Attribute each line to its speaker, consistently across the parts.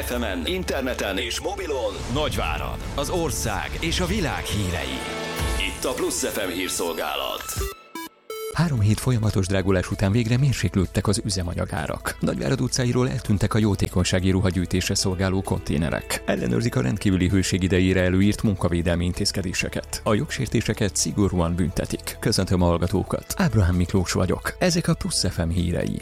Speaker 1: FM-en, interneten és mobilon Nagyvárad, az ország és a világ hírei. Itt a Plusz FM hírszolgálat.
Speaker 2: 3 hét folyamatos drágulás után végre mérséklődtek az üzemanyagárak. Nagyvárad utcáiról eltűntek a jótékonysági ruhagyűjtésre szolgáló konténerek. Ellenőrzik a rendkívüli hőség idejére előírt munkavédelmi intézkedéseket. A jogsértéseket szigorúan büntetik. Köszöntöm a hallgatókat. Ábrahám Miklós vagyok. Ezek a Plusz FM hírei.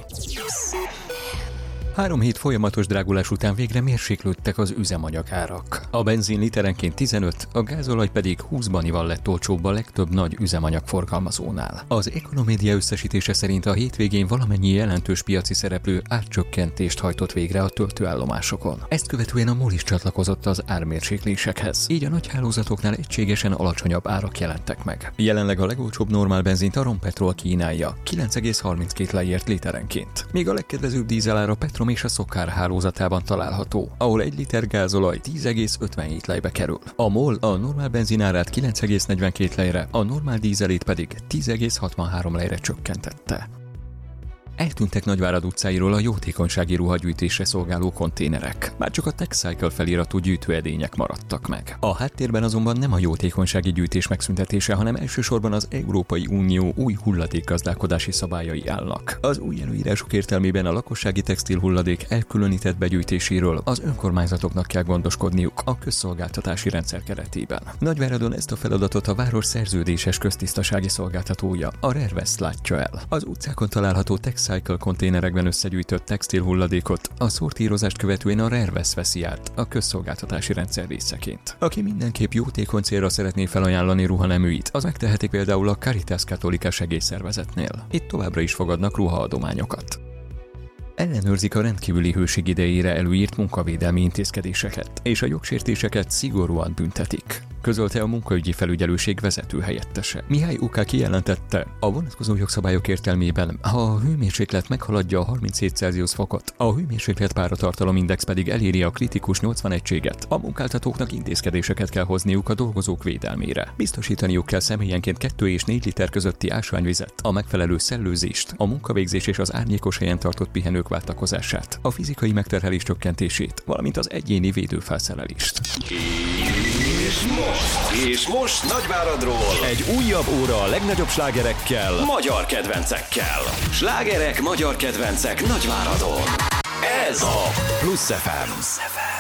Speaker 2: 3 hét folyamatos drágulás után végre mérséklődtek az üzemanyagárak. A benzin literenként 15, a gázolaj pedig 20 banival lett olcsóbb a legtöbb nagy üzemanyag forgalmazónál. Az Ekonomédia összesítése szerint a hétvégén valamennyi jelentős piaci szereplő árcsökkentést hajtott végre a töltőállomásokon. Ezt követően a MOL is csatlakozott az ármérséklésekhez. Így a nagy hálózatoknál egységesen alacsonyabb árak jelentek meg. Jelenleg a legolcsóbb normál benzint a Rompetrol kínálja 9,32 lejért literenként. Míg a legkedvezőbb dízelár a Petrom és a Szokár hálózatában található, ahol 1 liter gázolaj 10,57 lejbe kerül. A MOL a normál benzinárát 9,42 lejre, a normál dízelét pedig 10,63 lejre csökkentette. Eltűntek Nagyvárad utcáiról a jótékonysági ruhagyűjtésre szolgáló konténerek. Már csak a TechCycle feliratú gyűjtőedények maradtak meg. A háttérben azonban nem a jótékonysági gyűjtés megszüntetése, hanem elsősorban az Európai Unió új hulladékgazdálkodási szabályai állnak. Az új előírások értelmében a lakossági textilhulladék elkülönített begyűjtéséről az önkormányzatoknak kell gondoskodniuk a közszolgáltatási rendszer keretében. Nagyváradon ezt a feladatot a város szerződéses köztisztasági szolgáltatója, a Rervest látja el. Az utcákon található TechCycle konténerekben összegyűjtött textilhulladékot a szortírozást követően a Rervest veszi át a közszolgáltatási rendszer részeként. Aki mindenképp jótékony célra szeretné felajánlani ruhaneműit, az megteheti például a Caritas Catholica segélyszervezetnél. Itt továbbra is fogadnak ruhaadományokat. Ellenőrzik a rendkívüli hőség idejére előírt munkavédelmi intézkedéseket, és a jogsértéseket szigorúan büntetik, közölte a munkaügyi felügyelőség vezető helyettese. Mihály UK kijelentette, a vonatkozó jogszabályok értelmében, ha a hőmérséklet meghaladja a 37 Celsius fokot, a hőmérséklet páratartalomindex pedig eléri a kritikus 80 egységet, a munkáltatóknak intézkedéseket kell hozniuk a dolgozók védelmére. Biztosítaniuk kell személyenként 2 és 4 liter közötti ásványvizet, a megfelelő szellőzést, a munkavégzés és az árnyékos helyen tartott pihenők váltakozását, a fizikai megterhelés csökkentését, valamint az egyéni védőfelszerelést.
Speaker 1: És most Nagyváradról egy újabb óra a legnagyobb slágerekkel, magyar kedvencekkel. Slágerek, magyar kedvencek Nagyváradon. Ez a Plusz FM.